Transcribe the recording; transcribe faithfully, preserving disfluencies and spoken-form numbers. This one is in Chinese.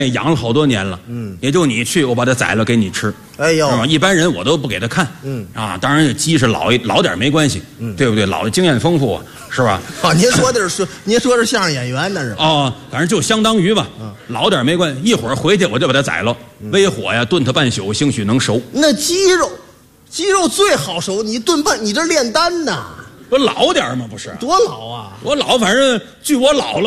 养了好多年了，嗯，也就你去，我把它宰了给你吃， 哎呦是吧？一般人我都不给他看， 嗯啊，当然鸡是老一老点没关系，嗯，对不对？老的经验丰富啊，是吧？ 啊，您说的是您说是相声演员那是？ 哦，反正就相当于吧， 嗯老点没关系，一会儿回去我就把它宰了，微火呀炖它半宿，兴许能熟。 那鸡肉，鸡肉最好熟，你炖半，你这炼丹呐， 我老点嘛，不是？ 多老啊！ 我老，反正据我老了。